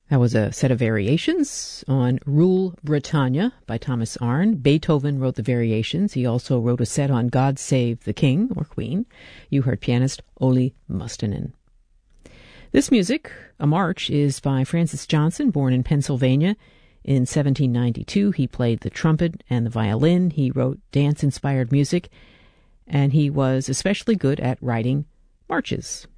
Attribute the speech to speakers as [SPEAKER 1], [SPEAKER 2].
[SPEAKER 1] That was a set of variations on Rule Britannia by Thomas Arne. Beethoven wrote the variations. He also wrote a set on God Save the King or Queen. You heard pianist Olli Mustonen. This music, a march, is by Francis Johnson, born in Pennsylvania in 1792. He played the trumpet and the violin. He wrote dance-inspired music, and he was especially good at writing marches.